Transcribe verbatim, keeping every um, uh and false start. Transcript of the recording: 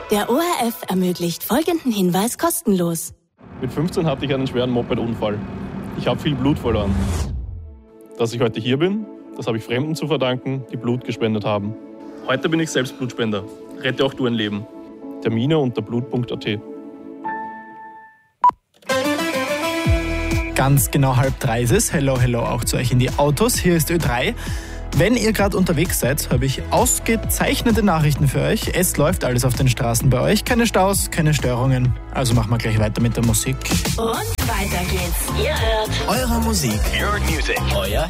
Der O R F ermöglicht folgenden Hinweis kostenlos. Mit fünfzehn hatte ich einen schweren Moped-Unfall. Ich habe viel Blut verloren. Dass ich heute hier bin, das habe ich Fremden zu verdanken, die Blut gespendet haben. Heute bin ich selbst Blutspender. Rette auch du ein Leben. Termine unter blut punkt a t. Ganz genau halb drei ist es. Hello, hello auch zu euch in die Autos. Hier ist Ö drei. Wenn ihr gerade unterwegs seid, habe ich ausgezeichnete Nachrichten für euch. Es läuft alles auf den Straßen bei euch. Keine Staus, keine Störungen. Also machen wir gleich weiter mit der Musik. Und weiter geht's. Ihr hört Eure Musik. Your music. Euer